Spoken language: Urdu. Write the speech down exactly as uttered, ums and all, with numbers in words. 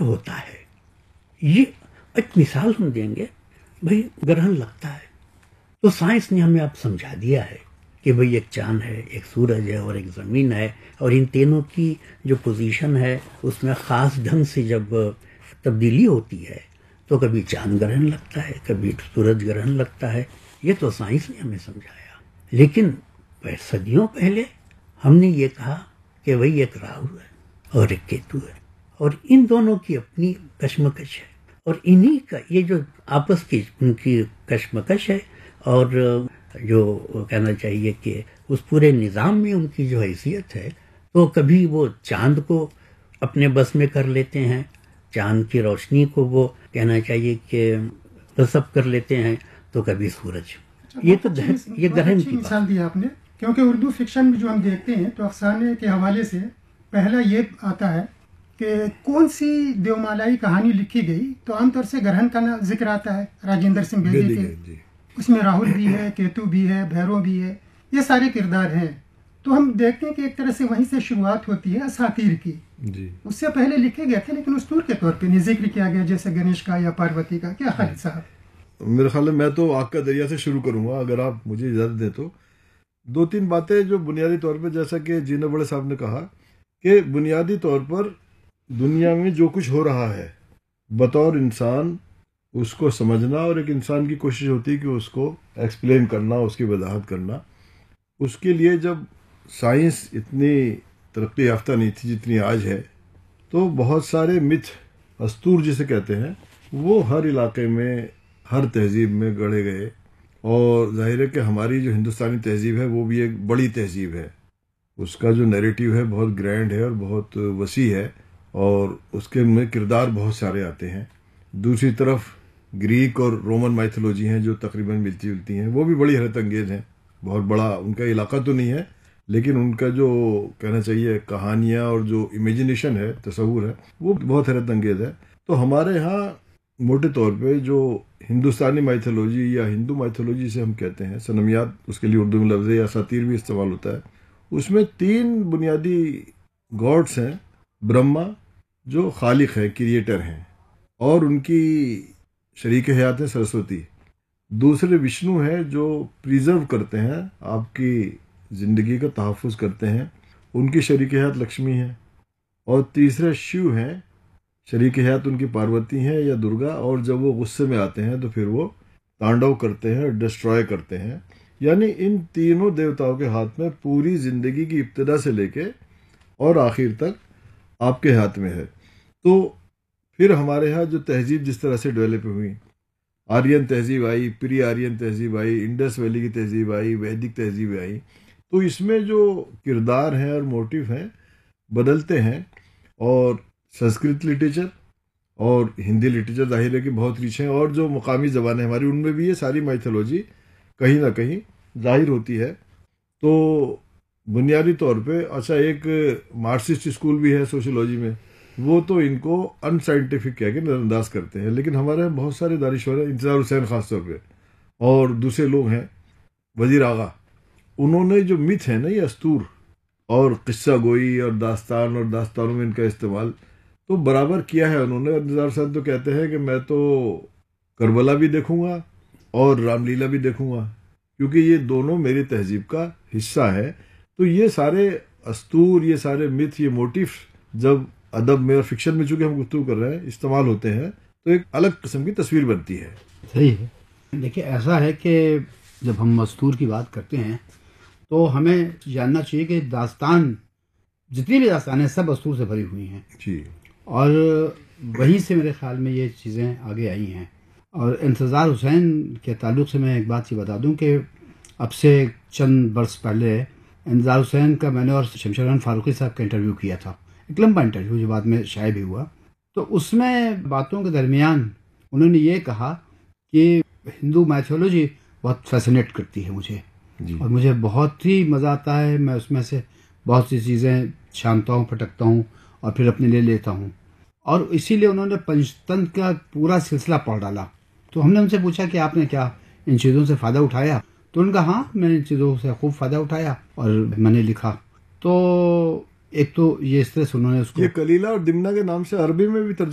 جو ہوتا ہے یہ ایک مثال ہم دیں گے. بھئی گرہن لگتا ہے تو سائنس نے ہمیں اب سمجھا دیا ہے کہ بھئی ایک چاند ہے، ایک سورج ہے اور ایک زمین ہے، اور ان تینوں کی جو پوزیشن ہے اس میں خاص ڈھنگ سے جب تبدیلی ہوتی ہے تو کبھی چاند گرہن لگتا ہے، کبھی سورج گرہن لگتا ہے. یہ تو سائنس نے ہمیں سمجھایا. لیکن صدیوں پہلے ہم نے یہ کہا کہ بھئی ایک راہو ہے اور ایک کیتو ہے، اور ان دونوں کی اپنی کشمکش ہے، اور انہی کا یہ جو آپس کی ان کی کشمکش ہے، اور جو کہنا چاہیے کہ اس پورے نظام میں ان کی جو حیثیت ہے، تو کبھی وہ چاند کو اپنے بس میں کر لیتے ہیں، چاند کی روشنی کو وہ کہنا چاہیے کہ غصب کر لیتے ہیں، تو کبھی سورج. یہ تو یہ گرہن کی مثال دی آپ نے، کیونکہ اردو فکشن میں جو ہم دیکھتے ہیں تو افسانے کے حوالے سے پہلا یہ آتا ہے کہ کون سی دیومالائی کہانی لکھی گئی تو عام طور سے گرہن کا ذکر آتا ہے، راجندر سنگھ بیدی کے. اس میں راہل بھی ہے، کیتو بھی ہے، بھیرو بھی ہے، یہ سارے کردار ہیں. تو ہم دیکھتے ہیں کہ ایک طرح سے وہیں سے شروعات ہوتی ہے اساطیر کی. جی اس سے پہلے لکھے گئے تھے لیکن اسطور کے طور پہ نہیں ذکر کیا گیا، جیسے گنیش کا یا پاروتی کا. کیا خالد صاحب؟ میرے خیال میں میں تو آگ کا دریا سے شروع کروں گا اگر آپ مجھے اجازت دیں تو. دو تین باتیں جو بنیادی طور پہ، جیسا کہ جینا بڑے صاحب نے کہا کہ بنیادی طور پر دنیا میں جو کچھ ہو رہا ہے بطور انسان اس کو سمجھنا، اور ایک انسان کی کوشش ہوتی ہے کہ اس کو ایکسپلین کرنا، اس کی وضاحت کرنا. اس کے لیے جب سائنس اتنی ترقی یافتہ نہیں تھی جتنی آج ہے، تو بہت سارے متھ، اسطور جسے کہتے ہیں، وہ ہر علاقے میں، ہر تہذیب میں گڑھے گئے. اور ظاہر ہے کہ ہماری جو ہندوستانی تہذیب ہے وہ بھی ایک بڑی تہذیب ہے. اس کا جو نیریٹیو ہے بہت گرینڈ ہے اور بہت وسیع ہے، اور اس کے میں کردار بہت سارے آتے ہیں. دوسری طرف گریک اور رومن مائتھولوجی ہیں جو تقریباً ملتی جلتی ہیں، وہ بھی بڑی حیرت انگیز ہیں. بہت بڑا ان کا علاقہ تو نہیں ہے، لیکن ان کا جو کہنا چاہیے کہانیاں اور جو امیجنیشن ہے، تصور ہے، وہ بہت حیرت انگیز ہے. تو ہمارے ہاں موٹے طور پہ جو ہندوستانی مائتھولوجی یا ہندو مائتھولوجی سے ہم کہتے ہیں، صنمیات اس کے لیے اردو میں لفظ یا اساطیر بھی استعمال ہوتا ہے. اس میں تین بنیادی گاڈس ہیں. برہما جو خالق ہیں، کریٹر ہیں، اور ان کی شریک حیات ہے سرسوتی. دوسرے وشنو ہیں جو پریزرو کرتے ہیں، آپ کی زندگی کا تحفظ کرتے ہیں، ان کی شریک حیات لکشمی ہیں. اور تیسرے شیو ہیں، شریک حیات ان کی پاروتی ہیں یا درگا، اور جب وہ غصے میں آتے ہیں تو پھر وہ تانڈو کرتے ہیں، ڈسٹروائے کرتے ہیں. یعنی ان تینوں دیوتاؤں کے ہاتھ میں پوری زندگی کی ابتدا سے لے کے اور آخر تک آپ کے ہاتھ میں ہے. تو پھر ہمارے ہاں جو تہذیب جس طرح سے ڈیولپ ہوئی، آرین تہذیب آئی، پری آرین تہذیب آئی، انڈس ویلی کی تہذیب آئی، ویدک تہذیب آئی، تو اس میں جو کردار ہیں اور موٹیو ہیں بدلتے ہیں. اور سنسکرت لٹریچر اور ہندی لٹریچر ظاہر ہے کہ بہت ریچ ہیں، اور جو مقامی زبانیں ہماری ان میں بھی یہ ساری مائتھولوجی کہیں نہ کہیں ظاہر ہوتی ہے. تو بنیادی طور پہ اچھا ایک مارکسسٹ اسکول بھی ہے سوشولوجی میں، وہ تو ان کو ان سائنٹیفک کہہ کے نظر انداز کرتے ہیں. لیکن ہمارے بہت سارے دانشور ہیں، انتظار حسین خاص طور پہ، اور دوسرے لوگ ہیں، وزیر آغا، انہوں نے جو متھ ہے نا، یہ اسطور اور قصہ گوئی اور داستان اور داستانوں میں ان کا استعمال تو برابر کیا ہے انہوں نے. انتظار حسین تو کہتے ہیں کہ میں تو کربلا بھی دیکھوں گا اور رام لیلا بھی دیکھوں گا، کیونکہ یہ دونوں میری تہذیب کا حصہ ہے. تو یہ سارے اسطور، یہ سارے متھ، یہ موٹیف جب ادب میں اور فکشن میں چونکہ ہم گفتگو کر رہے ہیں استعمال ہوتے ہیں تو ایک الگ قسم کی تصویر بنتی ہے. صحیح ہے. دیکھیے ایسا ہے کہ جب ہم اسطور کی بات کرتے ہیں تو ہمیں جاننا چاہیے کہ داستان، جتنی بھی داستانیں سب اسطور سے بھری ہوئی ہیں جی، اور وہیں سے میرے خیال میں یہ چیزیں آگے آئی ہیں. اور انتظار حسین کے تعلق سے میں ایک بات یہ بتا دوں کہ اب سے چند برس پہلے انتظار حسین کا میں نے اور شمشیر خان فاروقی صاحب کا انٹرویو کیا تھا، ایک لمبا انٹرویو جو بعد میں شائع بھی ہوا. تو اس میں باتوں کے درمیان انہوں نے یہ کہا کہ ہندو میتھولوجی بہت فیسنیٹ کرتی ہے مجھے جی. اور مجھے بہت ہی مزہ آتا ہے، میں اس میں سے بہت سی چیزیں چھانتا ہوں، پھٹکتا ہوں اور پھر اپنے لے لیتا ہوں. اور اسی لیے انہوں نے پنچتنتر کا پورا سلسلہ پڑھ ڈالا. تو ہم نے ان سے پوچھا کہ آپ نے کیا ان چیزوں سے فائدہ اٹھایا؟ تو ان کا ہاں، میں نے ان چیزوں سے خوب فائدہ اٹھایا اور میں نے لکھا. تو ایک تو یہ اس طرح سے انہوں نے اس کو یہ کلیلہ اور دمنہ کے نام سے عربی میں بھی ترجمہ